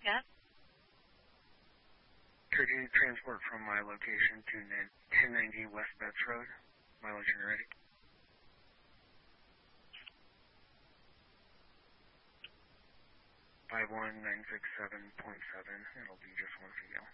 Yes. Could you transport from my location to 1090 West Betts Road? Mileage and ready. 51967.7. It'll be just one female.